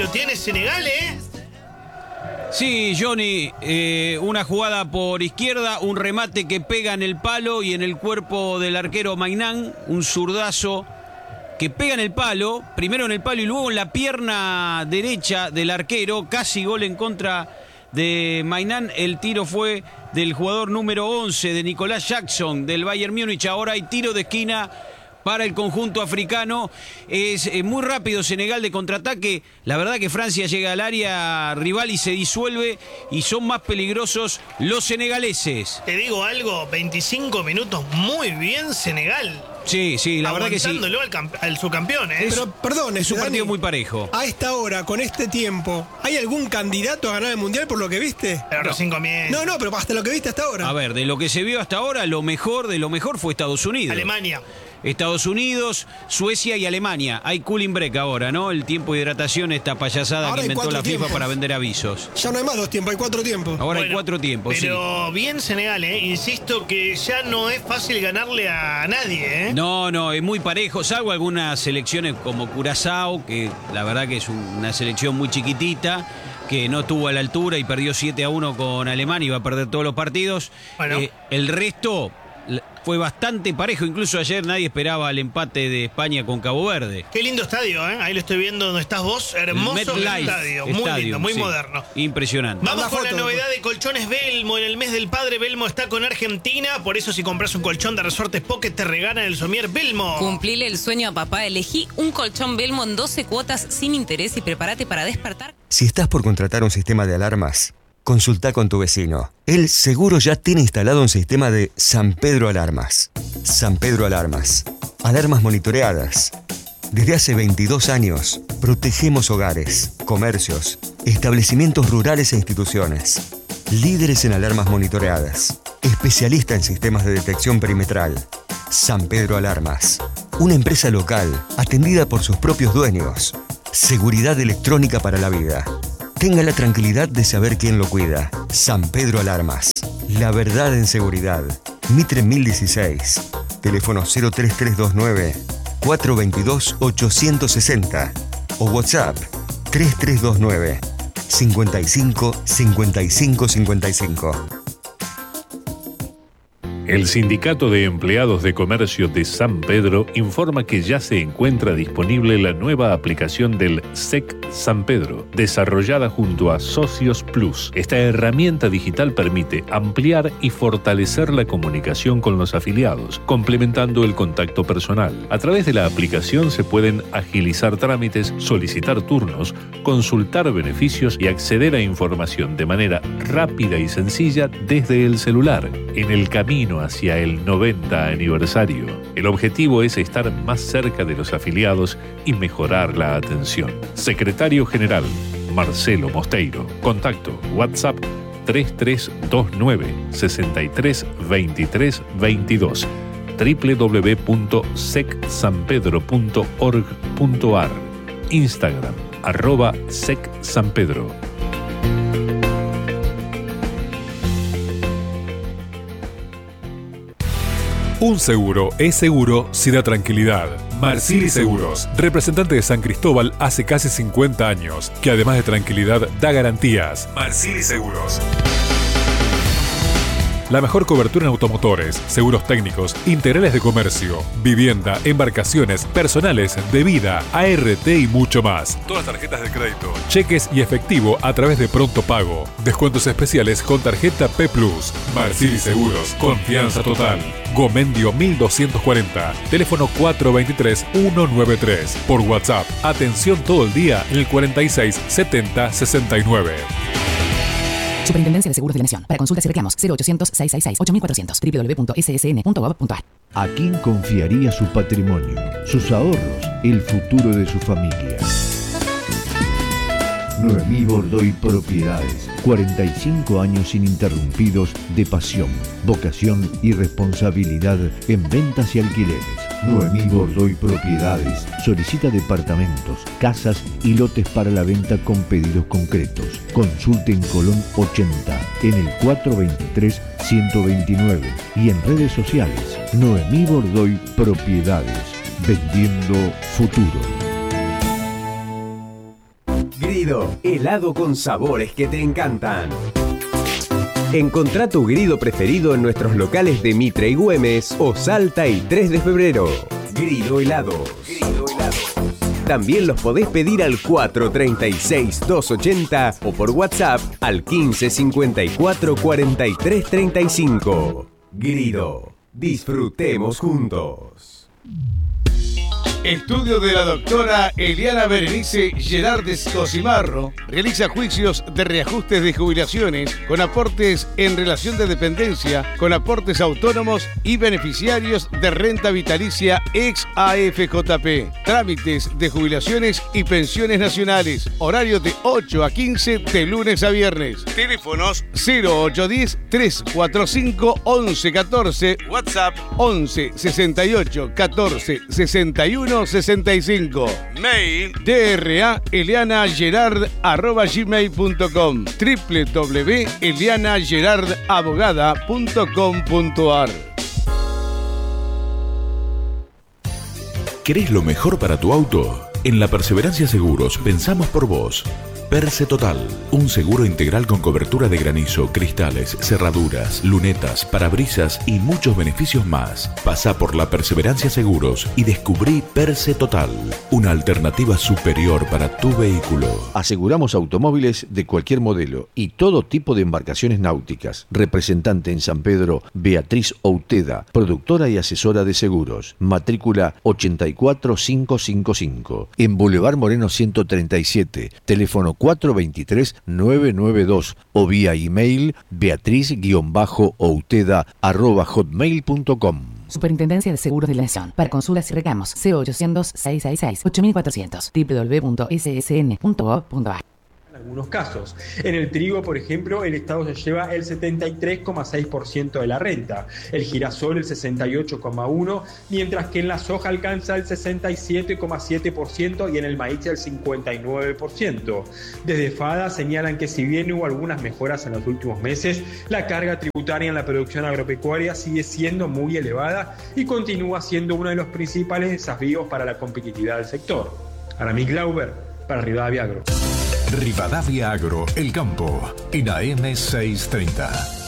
lo tiene Senegal, ¿eh? Sí, Johnny, una jugada por izquierda, un remate que pega en el palo y en el cuerpo del arquero Maignan, un zurdazo que pega en el palo, primero en el palo y luego en la pierna derecha del arquero, casi gol en contra de Maignan. El tiro fue del jugador número 11 de Nicolás Jackson del Bayern Múnich. Ahora hay tiro de esquina para el conjunto africano. Es muy rápido Senegal de contraataque. La verdad que Francia llega al área rival y se disuelve, y son más peligrosos los senegaleses. Te digo algo, 25 minutos muy bien Senegal. Sí, la verdad que sí. Aguantándolo al subcampeón, ¿eh? Pero perdón, Es un partido muy parejo. A esta hora, con este tiempo, ¿hay algún candidato a ganar el Mundial por lo que viste? Pero recién comienza. No, pero hasta lo que viste hasta ahora. A ver, de lo que se vio hasta ahora, lo mejor de lo mejor fue Estados Unidos. Alemania. Estados Unidos, Suecia y Alemania. Hay cooling break ahora, ¿no? El tiempo de hidratación, esta payasada Ahora que hay inventó la 4 FIFA tiempos. para vender avisos. Ya no hay más 2 tiempos, hay 4 tiempos. Ahora hay Bueno, 4 tiempos, Pero bien Senegal, ¿eh? Insisto que ya no es fácil ganarle a nadie, ¿eh? sí. No, es muy parejo, salvo algunas selecciones como Curazao, que la verdad que es una selección muy chiquitita, que no estuvo a la altura y perdió 7-1 con Alemania y va a perder todos los partidos. Bueno. El resto fue bastante parejo, incluso ayer nadie esperaba el empate de España con Cabo Verde. Qué lindo estadio, ¿eh? Ahí lo estoy viendo donde estás vos. Hermoso MetLife estadio. Muy lindo, muy sí. moderno. Impresionante. Vamos Manda con la foto. novedad de Colchones Belmo. En el mes del padre, Belmo está con Argentina. Por eso, si compras un colchón de Resortes Pocket, te regalan el somier Belmo. Cumplile el sueño a papá. Elegí un colchón Belmo en 12 cuotas sin interés y prepárate para despertar. Si estás por contratar un sistema de alarmas, consulta con tu vecino. Él seguro ya tiene instalado un sistema de San Pedro Alarmas. San Pedro Alarmas. Alarmas monitoreadas. Desde hace 22 años, protegemos hogares, comercios, establecimientos rurales e instituciones. Líderes en alarmas monitoreadas. Especialista en sistemas de detección perimetral. San Pedro Alarmas. Una empresa local, atendida por sus propios dueños. Seguridad electrónica para la vida. Tenga la tranquilidad de saber quién lo cuida. San Pedro Alarmas. La verdad en seguridad. Mitre 1016. Teléfono 03329 422 860 o WhatsApp 3329 55 55 55. El Sindicato de Empleados de Comercio de San Pedro informa que ya se encuentra disponible la nueva aplicación del SEC San Pedro, desarrollada junto a Socios Plus. Esta herramienta digital permite ampliar y fortalecer la comunicación con los afiliados, complementando el contacto personal. A través de la aplicación se pueden agilizar trámites, solicitar turnos, consultar beneficios y acceder a información de manera rápida y sencilla desde el celular, en el camino hacia el 90 aniversario. El objetivo es estar más cerca de los afiliados y mejorar la atención. Secretario General Marcelo Mosteiro. Contacto WhatsApp 3329 63 23 22 www.secsanpedro.org.ar. Instagram @secsanpedro. Un seguro es seguro si da tranquilidad. Marcili Seguros, representante de San Cristóbal hace casi 50 años, que además de tranquilidad da garantías. Marcili Seguros. La mejor cobertura en automotores, seguros técnicos, integrales de comercio, vivienda, embarcaciones, personales, de vida, ART y mucho más. Todas tarjetas de crédito, cheques y efectivo a través de Pronto Pago. Descuentos especiales con tarjeta P+. Marcili Seguros, confianza total. Gomendio 1240, teléfono 423-193. Por WhatsApp, atención todo el día en el 46 70 69. Superintendencia de Seguros de la Nación. Para consultas y reclamos, 0800-666-8400, www.ssn.gov.ar. ¿A quién confiaría su patrimonio, sus ahorros, el futuro de su familia? Noemí Bordoy Propiedades. 45 años ininterrumpidos de pasión, vocación y responsabilidad en ventas y alquileres. Noemí Bordoy Propiedades solicita departamentos, casas y lotes para la venta con pedidos concretos. Consulte en Colón 80, en el 423-129 y en redes sociales. Noemí Bordoy Propiedades, vendiendo futuro. Grido, helado con sabores que te encantan. Encontrá tu Grido preferido en nuestros locales de Mitre y Güemes o Salta y 3 de febrero. Grido Helados. También los podés pedir al 436-280 o por WhatsApp al 1554-4335. Grido. Disfrutemos juntos. Estudio de la doctora Eliana Berenice Gerardes Cosimarro realiza juicios de reajustes de jubilaciones con aportes en relación de dependencia, con aportes autónomos y beneficiarios de renta vitalicia ex AFJP. Trámites de jubilaciones y pensiones nacionales. Horario de 8 a 15 de lunes a viernes. Teléfonos 0810 345 1114. WhatsApp 11 68 14 61 65. Mail draelianagerard@gmail.com www.elianagerardabogada.com.ar. ¿Querés lo mejor para tu auto? En La Perseverancia Seguros pensamos por vos. Perse Total, un seguro integral con cobertura de granizo, cristales, cerraduras, lunetas, parabrisas y muchos beneficios más. Pasá por La Perseverancia Seguros y descubrí Perse Total, una alternativa superior para tu vehículo. Aseguramos automóviles de cualquier modelo y todo tipo de embarcaciones náuticas. Representante en San Pedro, Beatriz Outeda, productora y asesora de seguros. Matrícula 84555. En Boulevard Moreno 137, teléfono 423-992 o vía email beatriz-outeda@hotmail.com. Superintendencia de Seguros de la Nación. Para consultas y reclamos, 0800-666-8400, www.ssn.gov.ar. En algunos casos. En el trigo, por ejemplo, el Estado se lleva el 73,6% de la renta, el girasol el 68,1%, mientras que en la soja alcanza el 67,7% y en el maíz el 59%. Desde FADA señalan que si bien hubo algunas mejoras en los últimos meses, la carga tributaria en la producción agropecuaria sigue siendo muy elevada y continúa siendo uno de los principales desafíos para la competitividad del sector. Aramí Glauber, para Rivadavia Agro. Rivadavia Agro, El Campo, en AM 630.